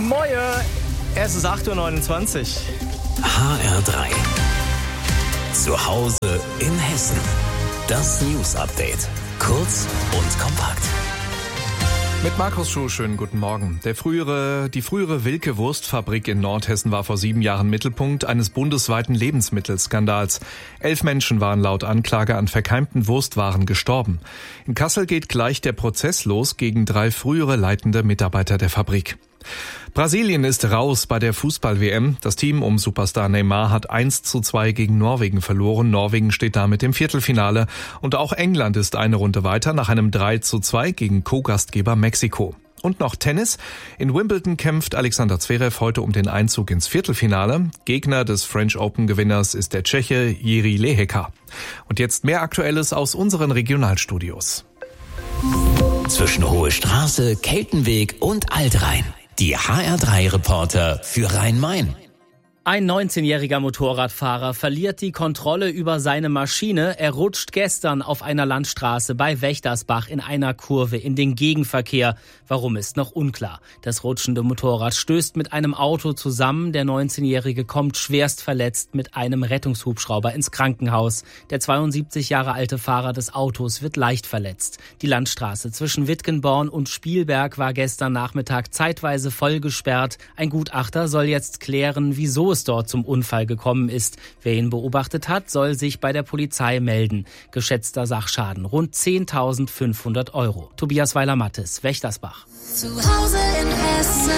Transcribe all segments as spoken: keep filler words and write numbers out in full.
Moje! Es ist acht Uhr neunundzwanzig. H R drei. Zu Hause in Hessen. Das News Update. Kurz und kompakt. Mit Markus Schuh, schönen guten Morgen. Der frühere, die frühere Wilke Wurstfabrik in Nordhessen war vor sieben Jahren Mittelpunkt eines bundesweiten Lebensmittelskandals. Elf Menschen waren laut Anklage an verkeimten Wurstwaren gestorben. In Kassel geht gleich der Prozess los gegen drei frühere leitende Mitarbeiter der Fabrik. Brasilien ist raus bei der Fußball-W M. Das Team um Superstar Neymar hat eins zu zwei gegen Norwegen verloren. Norwegen steht damit im Viertelfinale. Und auch England ist eine Runde weiter nach einem drei zu zwei gegen Co-Gastgeber Mexiko. Und noch Tennis. In Wimbledon kämpft Alexander Zverev heute um den Einzug ins Viertelfinale. Gegner des French Open-Gewinners ist der Tscheche Jiří Lehecka. Und jetzt mehr Aktuelles aus unseren Regionalstudios. Zwischen Hohe Straße, Keltenweg und Altrhein. Die H R drei Reporter für Rhein-Main. Ein neunzehnjähriger Motorradfahrer verliert die Kontrolle über seine Maschine. Er rutscht gestern auf einer Landstraße bei Wächtersbach in einer Kurve in den Gegenverkehr. Warum ist noch unklar. Das rutschende Motorrad stößt mit einem Auto zusammen. Der neunzehnjährige kommt schwerst verletzt mit einem Rettungshubschrauber ins Krankenhaus. Der zweiundsiebzig Jahre alte Fahrer des Autos wird leicht verletzt. Die Landstraße zwischen Wittgenborn und Spielberg war gestern Nachmittag zeitweise voll gesperrt. Ein Gutachter soll jetzt klären, wieso es dort zum Unfall gekommen ist. Wer ihn beobachtet hat, soll sich bei der Polizei melden. Geschätzter Sachschaden rund zehntausendfünfhundert Euro. Tobias Weiler-Mattes, Wächtersbach. Zu Hause in Hessen.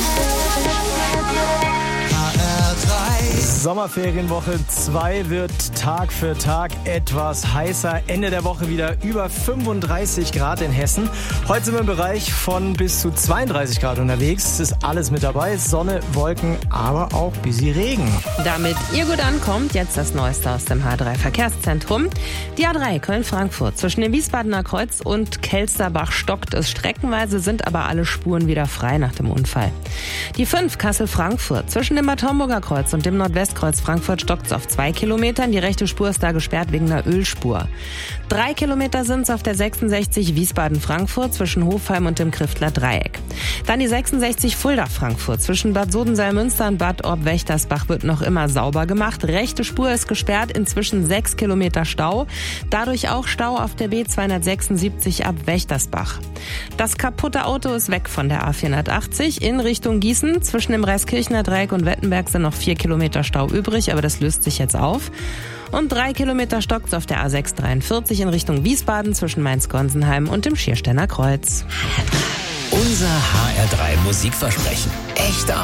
Sommerferienwoche zwei wird Tag für Tag etwas heißer. Ende der Woche wieder über fünfunddreißig Grad in Hessen. Heute sind wir im Bereich von bis zu zweiunddreißig Grad unterwegs. Es ist alles mit dabei. Sonne, Wolken, aber auch bisschen Regen. Damit ihr gut ankommt, jetzt das Neueste aus dem H drei Verkehrszentrum. Die A drei Köln-Frankfurt zwischen dem Wiesbadener Kreuz und Kelsterbach stockt es streckenweise, sind aber alle Spuren wieder frei nach dem Unfall. Die fünf Kassel-Frankfurt zwischen dem Bad Homburger Kreuz und dem Nordwestkreuz Frankfurt stockt es auf zwei Kilometern. Die rechte Spur ist da gesperrt wegen einer Ölspur. Drei Kilometer sind es auf der sechsundsechzig Wiesbaden-Frankfurt zwischen Hofheim und dem Kriftler Dreieck. Dann die sechsundsechzig Fulda-Frankfurt zwischen Bad Sodenseil-Münster und Bad Orb-Wächtersbach wird noch immer sauber gemacht. Rechte Spur ist gesperrt, inzwischen sechs Kilometer Stau. Dadurch auch Stau auf der B zweihundertsechsundsiebzig ab Wächtersbach. Das kaputte Auto ist weg von der A vierhundertachtzig in Richtung Gießen. Zwischen dem Reiskirchner Dreieck und Wettenberg sind noch vier Kilometer Stau übrig, aber das löst sich jetzt auf. Und drei Kilometer stockt's auf der A sechshundertdreiundvierzig in Richtung Wiesbaden zwischen Mainz-Gonsenheim und dem Schiersteiner Kreuz. Unser H R drei Musikversprechen. Echter